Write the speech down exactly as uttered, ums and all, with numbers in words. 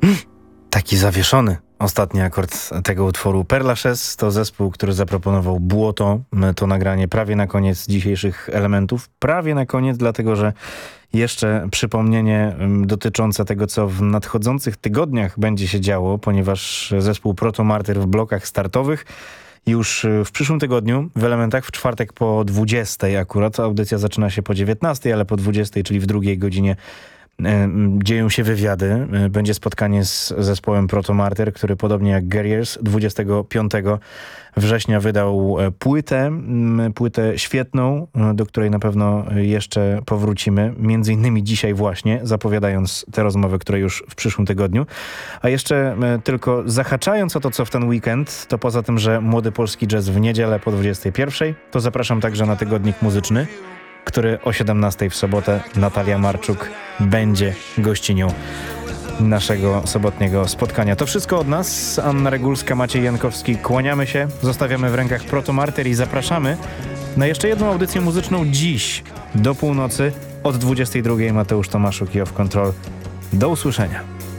Taki zawieszony ostatni akord tego utworu. Père Lachaise to zespół, który zaproponował Błoto. To nagranie prawie na koniec dzisiejszych elementów. Prawie na koniec, dlatego że jeszcze przypomnienie dotyczące tego, co w nadchodzących tygodniach będzie się działo, ponieważ zespół Proto Martyr w blokach startowych już w przyszłym tygodniu, w elementach w czwartek po dwudziestej akurat. Audycja zaczyna się po dziewiętnastej, ale po dwudziestej, czyli w drugiej godzinie dzieją się wywiady. Będzie spotkanie z zespołem Proto Martyr, który podobnie jak Guerriers dwudziestego piątego września wydał płytę, płytę świetną, do której na pewno jeszcze powrócimy, między innymi dzisiaj właśnie, zapowiadając te rozmowy, które już w przyszłym tygodniu. A jeszcze tylko zahaczając o to, co w ten weekend, to poza tym, że Młody Polski Jazz w niedzielę po dwudziestej pierwszej, to zapraszam także na tygodnik muzyczny, który o siedemnastej w sobotę Natalia Marczuk będzie gościnią naszego sobotniego spotkania. To wszystko od nas. Anna Regulska, Maciej Jankowski. Kłaniamy się, zostawiamy w rękach Proto Martyr i zapraszamy na jeszcze jedną audycję muzyczną dziś do północy od dwudziestej drugiej. Mateusz Tomaszuk i Off Control. Do usłyszenia.